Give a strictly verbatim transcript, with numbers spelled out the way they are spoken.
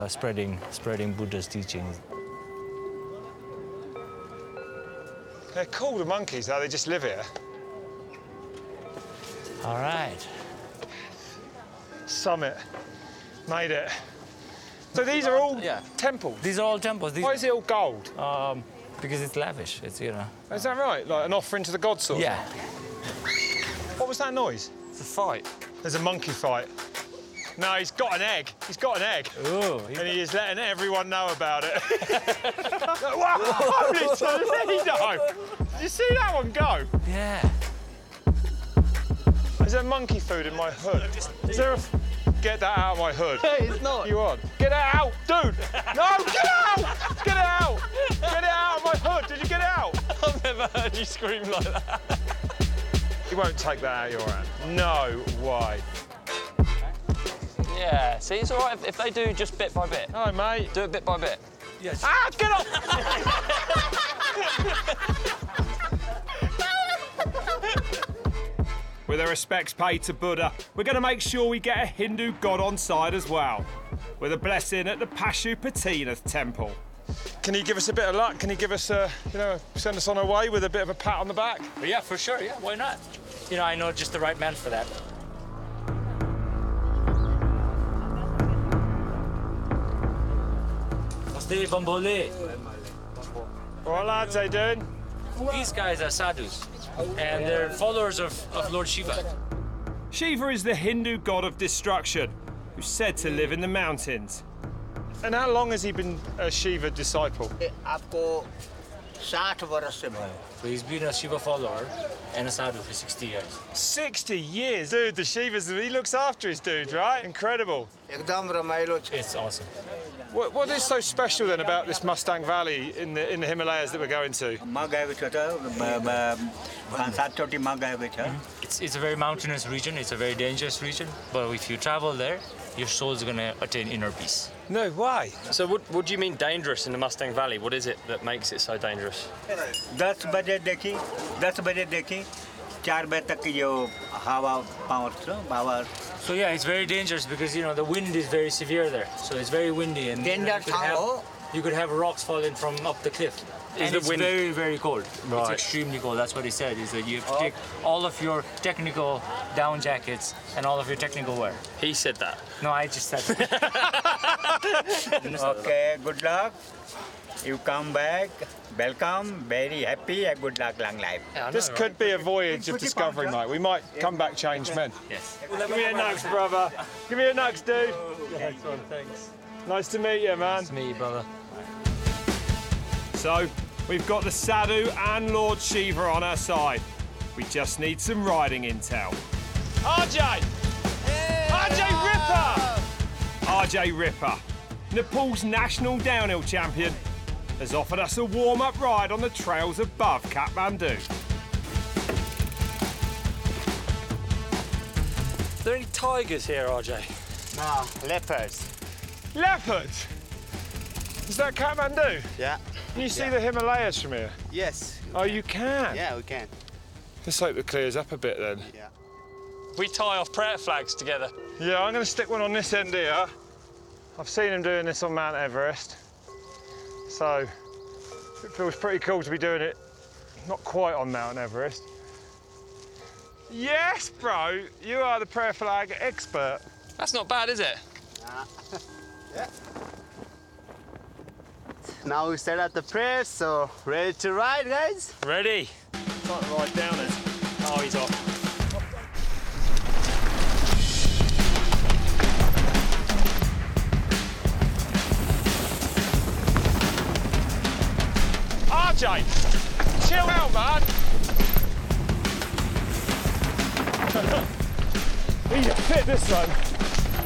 uh, spreading, spreading Buddha's teachings. They're cool, the monkeys, though. They just live here. All right. Summit. Made it. So these are all Yeah. temples? These are all temples. These, Why is it all gold? Um, because it's lavish. It's, you know. Is that right? Like an offering to the gods sort of Yeah. thing? What was that noise? It's a fight. There's a monkey fight. No, he's got an egg. He's got an egg. Ooh. And he is letting everyone know about it. Wow, holy Toledo! Did you see that one go? Yeah. Is there monkey food in my hood? Is there a... Get that out of my hood. Hey, it's not. You on? Get it out, dude! No, get it out! Get it out! Get it out of my hood! Did you get it out? I've never heard you scream like that. You won't take that out of your hand. No way. Yeah, see, it's all right if, if they do just bit by bit. Hi, mate. Do it bit by bit. Yes. Ah, get off! With our respects paid to Buddha, we're going to make sure we get a Hindu god on side as well, with a blessing at the Pashupatinath temple. Can he give us a bit of luck? Can he give us a, you know, send us on our way with a bit of a pat on the back? Yeah, for sure. Yeah, why not? You know, I know just the right man for that. Namaste, Bambole. What lads, how you doing? These guys are sadhus, and they're followers of, of Lord Shiva. Shiva is the Hindu god of destruction, who's said to live in the mountains. And how long has he been a Shiva disciple? आपको साठ वर्ष से भयो So he's been a Shiva follower and a sadhu for sixty years. sixty years! Dude, the Shiva's, he looks after his dude, right? Incredible. एकदम रमाइलो छ It's awesome. What, what is so special then about this Mustang Valley in the, in the Himalayas that we're going to? म गएको छु त पाँच सात चोटि म गएको छ It's, it's a very mountainous region. It's a very dangerous region. But if you travel there, your soul's gonna attain inner peace. No way. So what, what do you mean dangerous in the Mustang Valley? What is it that makes it so dangerous? दस बजेदेखि दस बजेदेखि चार बजे तक यो हावा पाउँछ हावा So yeah, it's very dangerous because you know the wind is very severe there. So it's very windy and you, know, Danger you, could ठाउँ have, हो you could have rocks falling from up the cliff. Is and the it's wind- very, very cold. It's Right. extremely cold. That's what he said, is that you have to take all of your technical down jackets and all of your technical wear. He said that. No, I just said that. Okay, good luck. You come back. Welcome. Very happy and good luck, long life. Yeah, I This know, could right? be a voyage of discovery, mate. We might come back changed men. Yes. Give me a nux, brother. Give me a nux, dude. Thanks. Nice to meet you, man. It's me, brother. So, we've got the Sadhu and Lord Shiva on our side. We just need some riding intel. R J! R J Ripper! R J Ripper, Nepal's national downhill champion, has offered us a warm-up ride on the trails above Kathmandu. Are there any tigers here, R J? No, leopards. Leopards! Is that Kathmandu? Yeah. Can you see Yeah. the Himalayas from here? Yes. Oh, you can? Yeah, we can. Let's hope it clears up a bit then. Yeah. We tie off prayer flags together. Yeah, I'm going to stick one on this end here. I've seen him doing this on Mount Everest. So, it feels pretty cool to be doing it not quite on Mount Everest. Yes, bro, you are the prayer flag expert. That's not bad, is it? Yeah. Now we start at the prayers, so ready to ride, guys? Ready. Can't ride down it. Oh, he's off. R J, chill out, man. He's a fit, this one.